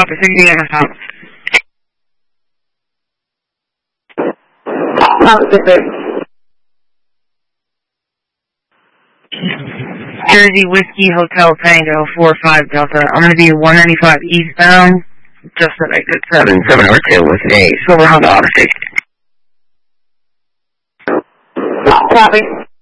Copy, 68 Jersey Whiskey Hotel Tango 45 Delta. I'm going to be 195 eastbound. Just at exit 77 or 2 with a Silver Honda Odyssey. Copy.